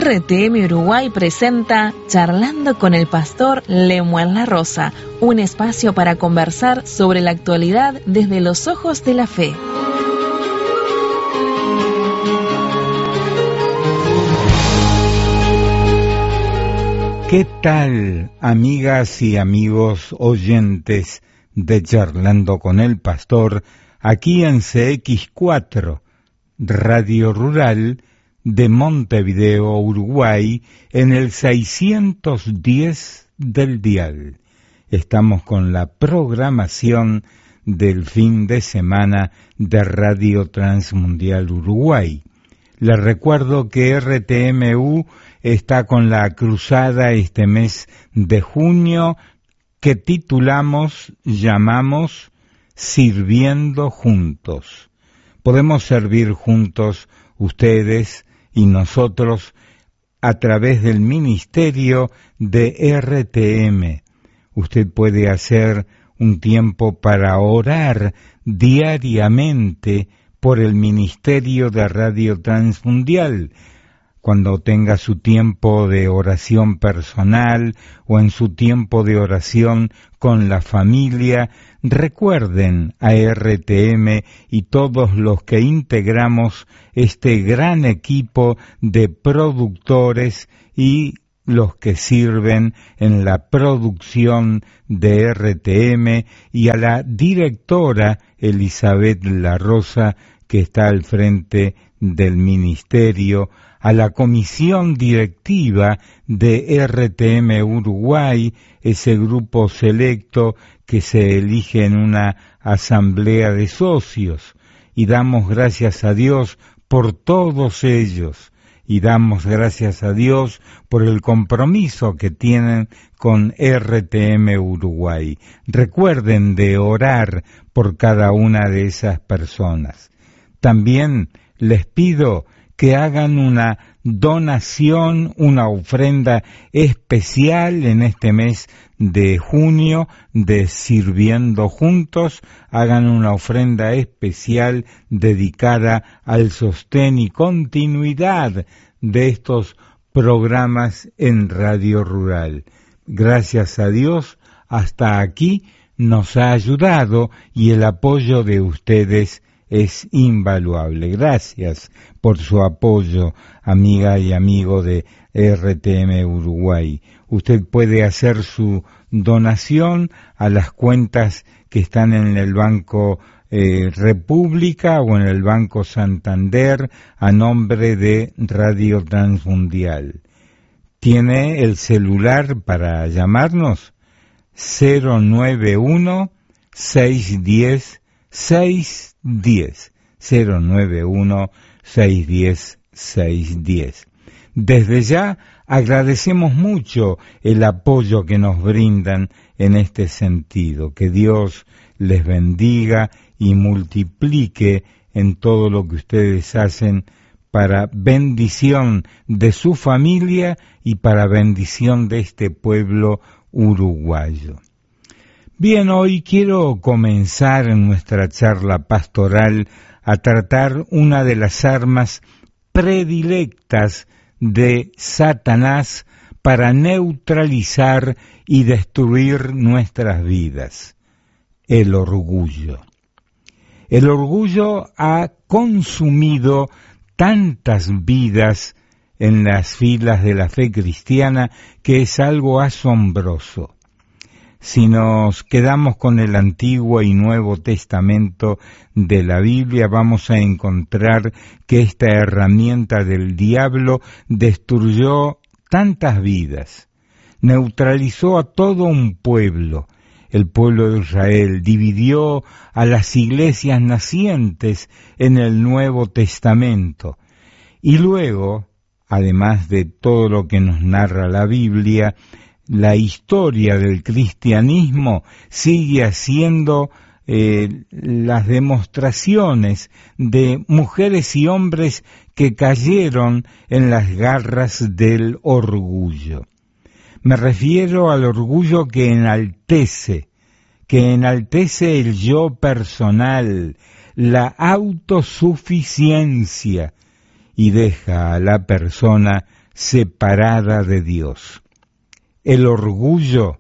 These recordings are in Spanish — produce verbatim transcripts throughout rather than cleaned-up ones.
R T M Uruguay presenta Charlando con el Pastor Lemuel La Rosa, un espacio para conversar sobre la actualidad desde los ojos de la fe. ¿Qué tal, amigas y amigos oyentes de Charlando con el Pastor, aquí en C X cuatro, Radio Rural de Montevideo, Uruguay, en el seiscientos diez del dial? Estamos con la programación del fin de semana de Radio Transmundial Uruguay. Les recuerdo que R T M U está con la cruzada este mes de junio que titulamos, llamamos Sirviendo Juntos. Podemos servir juntos ustedes y nosotros a través del ministerio de R T M. Usted puede hacer un tiempo para orar diariamente por el ministerio de Radio Transmundial. Cuando tenga su tiempo de oración personal o en su tiempo de oración con la familia, recuerden a R T M y todos los que integramos este gran equipo de productores y los que sirven en la producción de R T M y a la directora Elizabeth La Rosa, que está al frente del ministerio, a la comisión directiva de R T M Uruguay, ese grupo selecto que se elige en una asamblea de socios, y damos gracias a Dios por todos ellos, y damos gracias a Dios por el compromiso que tienen con R T M Uruguay. Recuerden de orar por cada una de esas personas. También les pido que hagan una donación, una ofrenda especial en este mes de junio de Sirviendo Juntos. Hagan una ofrenda especial dedicada al sostén y continuidad de estos programas en Radio Rural. Gracias a Dios, hasta aquí nos ha ayudado y el apoyo de ustedes es invaluable. Gracias por su apoyo, amiga y amigo de R T M Uruguay. Usted puede hacer su donación a las cuentas que están en el Banco eh, República o en el Banco Santander a nombre de Radio Transmundial. Tiene el celular para llamarnos cero nueve uno, seis uno cero, seis diez, cero nueve uno, seis diez, seis diez. Desde ya agradecemos mucho el apoyo que nos brindan en este sentido. Que Dios les bendiga y multiplique en todo lo que ustedes hacen para bendición de su familia y para bendición de este pueblo uruguayo. Bien, hoy quiero comenzar en nuestra charla pastoral a tratar una de las armas predilectas de Satanás para neutralizar y destruir nuestras vidas: el orgullo. El orgullo ha consumido tantas vidas en las filas de la fe cristiana que es algo asombroso. Si nos quedamos con el Antiguo y Nuevo Testamento de la Biblia, vamos a encontrar que esta herramienta del diablo destruyó tantas vidas, neutralizó a todo un pueblo, el pueblo de Israel, dividió a las iglesias nacientes en el Nuevo Testamento, y luego, además de todo lo que nos narra la Biblia, la historia del cristianismo sigue haciendo eh, las demostraciones de mujeres y hombres que cayeron en las garras del orgullo. Me refiero al orgullo que enaltece, que enaltece el yo personal, la autosuficiencia, y deja a la persona separada de Dios. El orgullo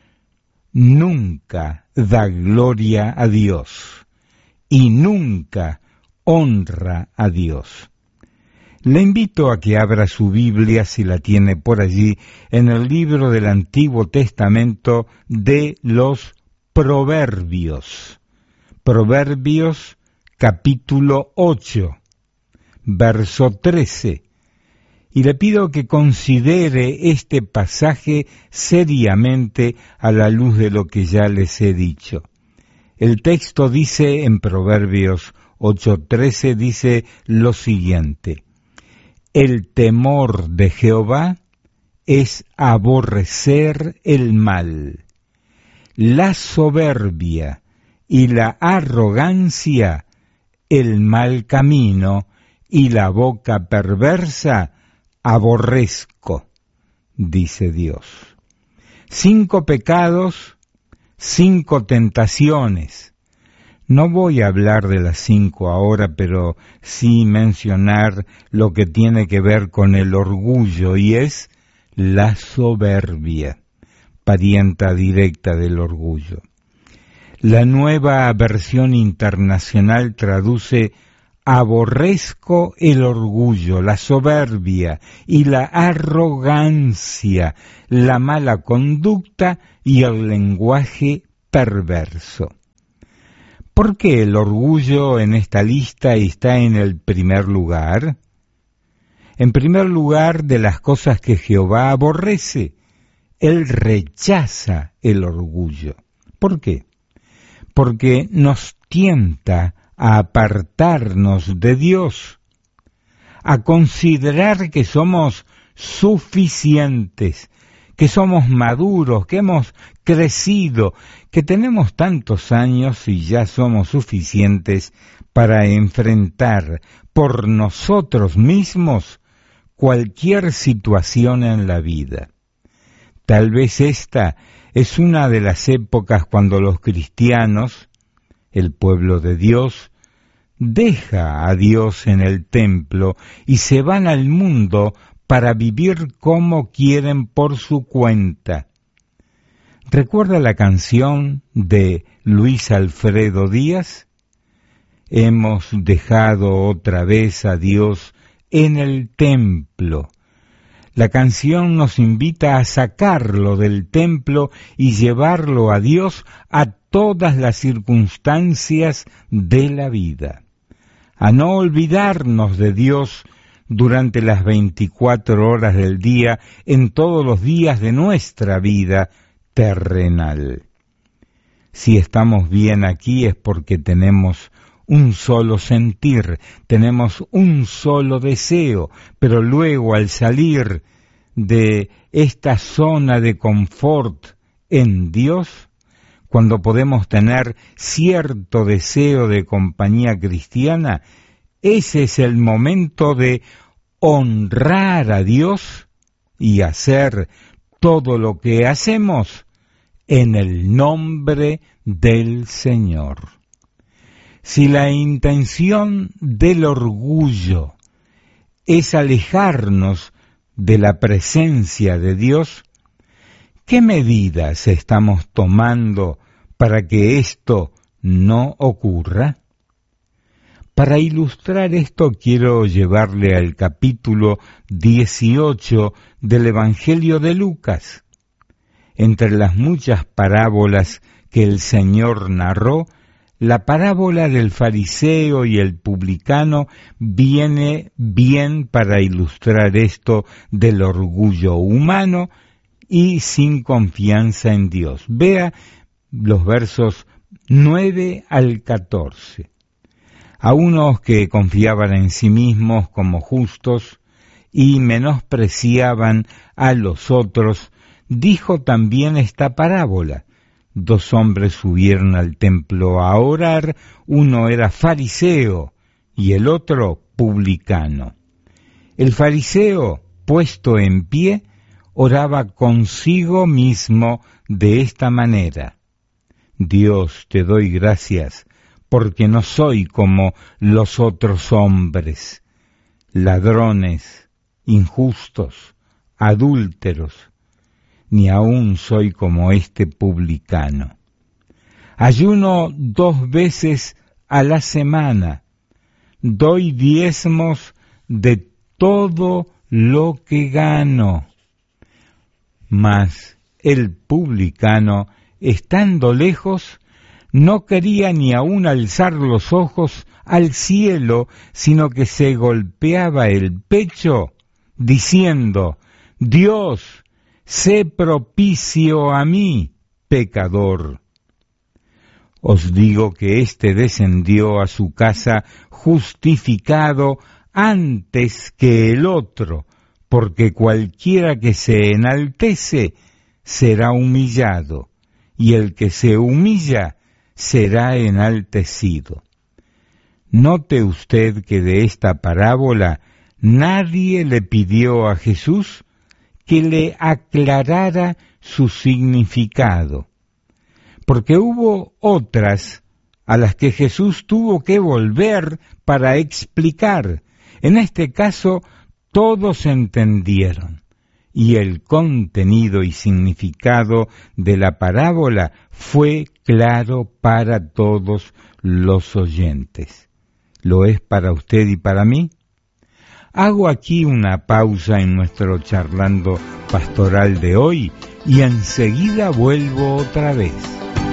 nunca da gloria a Dios y nunca honra a Dios. Le invito a que abra su Biblia, si la tiene por allí, en el libro del Antiguo Testamento de los Proverbios. Proverbios capítulo ocho, verso trece. Y le pido que considere este pasaje seriamente a la luz de lo que ya les he dicho. El texto dice en Proverbios ocho trece, dice lo siguiente: el temor de Jehová es aborrecer el mal. La soberbia y la arrogancia, el mal camino, y la boca perversa, aborrezco, dice Dios. Cinco pecados, cinco tentaciones. No voy a hablar de las cinco ahora, pero sí mencionar lo que tiene que ver con el orgullo, y es la soberbia, parienta directa del orgullo. La nueva versión internacional traduce: aborrezco el orgullo, la soberbia y la arrogancia, la mala conducta y el lenguaje perverso. ¿Por qué el orgullo en esta lista está en el primer lugar? En primer lugar, de las cosas que Jehová aborrece, Él rechaza el orgullo. ¿Por qué? Porque nos tienta a apartarnos de Dios, a considerar que somos suficientes, que somos maduros, que hemos crecido, que tenemos tantos años y ya somos suficientes para enfrentar por nosotros mismos cualquier situación en la vida. Tal vez esta es una de las épocas cuando los cristianos, el pueblo de Dios, deja a Dios en el templo y se van al mundo para vivir como quieren por su cuenta. ¿Recuerda la canción de Luis Alfredo Díaz? Hemos dejado otra vez a Dios en el templo. La canción nos invita a sacarlo del templo y llevarlo a Dios a todas las circunstancias de la vida, a no olvidarnos de Dios durante las veinticuatro horas del día, en todos los días de nuestra vida terrenal. Si estamos bien aquí es porque tenemos un solo sentir, tenemos un solo deseo, pero luego al salir de esta zona de confort en Dios, cuando podemos tener cierto deseo de compañía cristiana, ese es el momento de honrar a Dios y hacer todo lo que hacemos en el nombre del Señor. Si la intención del orgullo es alejarnos de la presencia de Dios, ¿qué medidas estamos tomando para que esto no ocurra? Para ilustrar esto quiero llevarle al capítulo dieciocho del Evangelio de Lucas. Entre las muchas parábolas que el Señor narró, la parábola del fariseo y el publicano viene bien para ilustrar esto del orgullo humano y sin confianza en Dios. Vea los versos nueve al catorce. A unos que confiaban en sí mismos como justos y menospreciaban a los otros, dijo también esta parábola. Dos hombres subieron al templo a orar, uno era fariseo y el otro publicano. El fariseo, puesto en pie, oraba consigo mismo de esta manera: Dios, te doy gracias, porque no soy como los otros hombres, ladrones, injustos, adúlteros, ni aún soy como este publicano. Ayuno dos veces a la semana, doy diezmos de todo lo que gano. Mas el publicano, estando lejos, no quería ni aún alzar los ojos al cielo, sino que se golpeaba el pecho, diciendo: Dios, sé propicio a mí, pecador. Os digo que éste descendió a su casa justificado antes que el otro, porque cualquiera que se enaltece será humillado, y el que se humilla será enaltecido. Note usted que de esta parábola nadie le pidió a Jesús que le aclarara su significado, porque hubo otras a las que Jesús tuvo que volver para explicar. En este caso, todos entendieron, y el contenido y significado de la parábola fue claro para todos los oyentes. ¿Lo es para usted y para mí? Hago aquí una pausa en nuestro charlando pastoral de hoy y enseguida vuelvo otra vez.